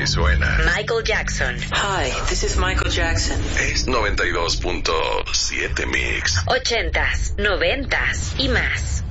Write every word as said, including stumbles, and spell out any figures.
así suena. Michael Jackson. Hi, this is Michael Jackson. Es noventa y dos punto siete Mix. Ochentas, noventas y más.